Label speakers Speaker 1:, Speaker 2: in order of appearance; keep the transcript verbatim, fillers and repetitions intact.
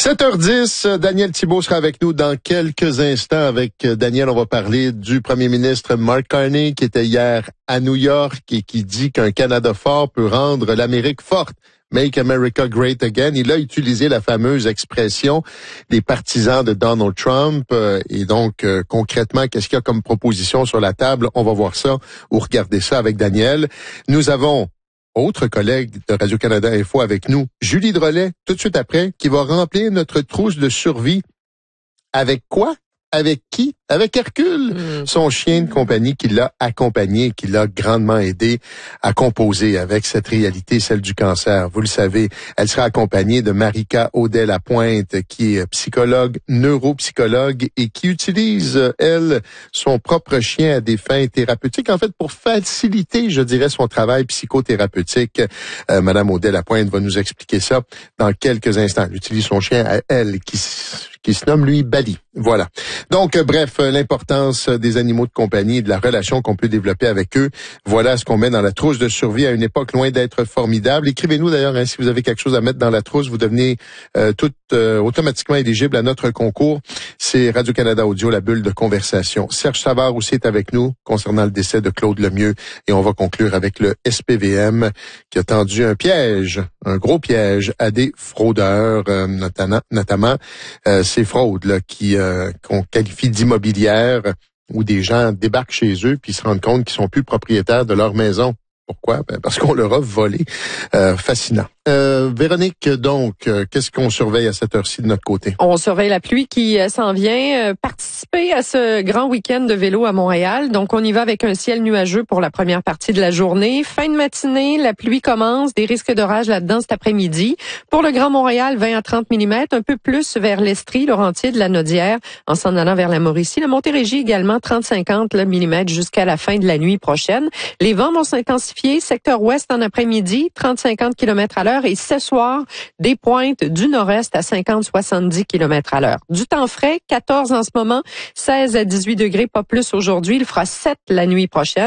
Speaker 1: sept heures dix, Daniel Thibault sera avec nous dans quelques instants. Avec Daniel, on va parler du premier ministre Mark Carney qui était hier à New York et qui dit qu'un Canada fort peut rendre l'Amérique forte. Make America Great Again. Il a utilisé la fameuse expression des partisans de Donald Trump. Et donc, euh, concrètement, qu'est-ce qu'il y a comme proposition sur la table? On va voir ça ou regarder ça avec Daniel. Nous avons autre collègue de Radio-Canada Info avec nous, Julie Drolet, tout de suite après, qui va remplir notre trousse de survie. Avec quoi? Avec qui? Avec Hercule, mmh. son chien de compagnie qui l'a accompagné, qui l'a grandement aidé à composer avec cette réalité, celle du cancer. Vous le savez, elle sera accompagnée de Marika Audet-Lapointe, qui est psychologue, neuropsychologue et qui utilise, elle, son propre chien à des fins thérapeutiques, en fait, pour faciliter, je dirais, son travail psychothérapeutique. Euh, Madame Audet-Lapointe va nous expliquer ça dans quelques instants. Elle utilise son chien à elle, qui qui se nomme, lui, Bali. Voilà. Donc, euh, bref, euh, l'importance des animaux de compagnie et de la relation qu'on peut développer avec eux. Voilà ce qu'on met dans la trousse de survie à une époque loin d'être formidable. Écrivez-nous d'ailleurs, hein, si vous avez quelque chose à mettre dans la trousse, vous devenez euh, tout euh, automatiquement éligible à notre concours. C'est Radio-Canada Audio, la bulle de conversation. Serge Savard aussi est avec nous concernant le décès de Claude Lemieux. Et on va conclure avec le S P V M qui a tendu un piège, un gros piège à des fraudeurs, euh, notamment, notamment euh, ces fraudes là qui euh, qu'on qualifie d'immobilières où des gens débarquent chez eux puis se rendent compte qu'ils sont plus propriétaires de leur maison. Pourquoi? Ben parce qu'on leur a volé. Euh, fascinant. Euh, Véronique, donc, euh, qu'est-ce qu'on surveille à cette heure-ci de notre côté?
Speaker 2: On surveille la pluie qui euh, s'en vient. Euh, participer à ce grand week-end de vélo à Montréal. Donc, on y va avec un ciel nuageux pour la première partie de la journée. Fin de matinée, la pluie commence. Des risques d'orage là-dedans cet après-midi. Pour le Grand Montréal, vingt à trente millimètres. Un peu plus vers l'Estrie, Laurentides, la Naudière, en s'en allant vers la Mauricie. La Montérégie également, trente à cinquante millimètres jusqu'à la fin de la nuit prochaine. Les vents vont s'intensifier. Secteur ouest en après-midi, trente à cinquante kilomètres à l'heure. Et ce soir, des pointes du nord-est à cinquante à soixante-dix kilomètres à l'heure. Du temps frais, quatorze en ce moment, seize à dix-huit degrés, pas plus aujourd'hui. Il fera sept la nuit prochaine.